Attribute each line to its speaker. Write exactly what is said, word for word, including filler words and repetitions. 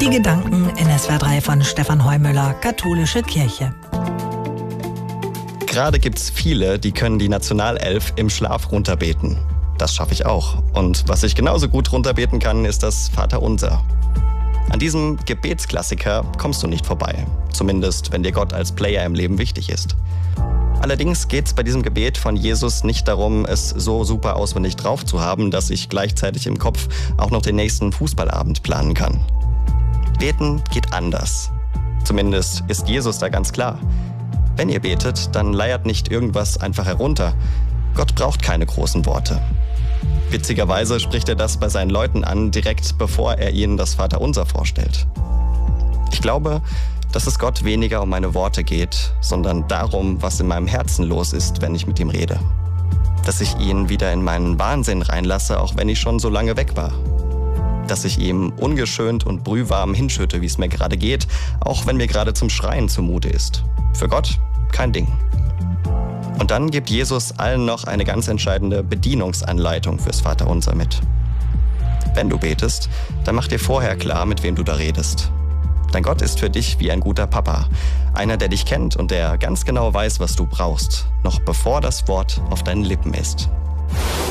Speaker 1: Die Gedanken in S W R drei von Stefan Heumüller, Katholische Kirche.
Speaker 2: Gerade gibt's viele, die können die Nationalelf im Schlaf runterbeten. Das schaffe ich auch. Und was ich genauso gut runterbeten kann, ist das Vaterunser. An diesem Gebetsklassiker kommst du nicht vorbei. Zumindest, wenn dir Gott als Player im Leben wichtig ist. Allerdings geht es bei diesem Gebet von Jesus nicht darum, es so super auswendig drauf zu haben, dass ich gleichzeitig im Kopf auch noch den nächsten Fußballabend planen kann. Beten geht anders. Zumindest ist Jesus da ganz klar. Wenn ihr betet, dann leiert nicht irgendwas einfach herunter. Gott braucht keine großen Worte. Witzigerweise spricht er das bei seinen Leuten an, direkt bevor er ihnen das Vaterunser vorstellt. Ich glaube, dass es Gott weniger um meine Worte geht, sondern darum, was in meinem Herzen los ist, wenn ich mit ihm rede. Dass ich ihn wieder in meinen Wahnsinn reinlasse, auch wenn ich schon so lange weg war. Dass ich ihm ungeschönt und brühwarm hinschütte, wie es mir gerade geht, auch wenn mir gerade zum Schreien zumute ist. Für Gott kein Ding. Und dann gibt Jesus allen noch eine ganz entscheidende Bedienungsanleitung fürs Vaterunser mit. Wenn du betest, dann mach dir vorher klar, mit wem du da redest. Dein Gott ist für dich wie ein guter Papa. Einer, der dich kennt und der ganz genau weiß, was du brauchst, noch bevor das Wort auf deinen Lippen ist.